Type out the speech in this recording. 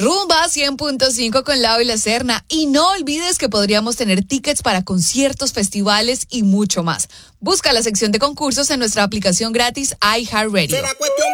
Rumba 100.5 con Lau y la Serna. Y no olvides que podríamos tener tickets para conciertos, festivales y mucho más. Busca la sección de concursos en nuestra aplicación gratis iHeartRadio.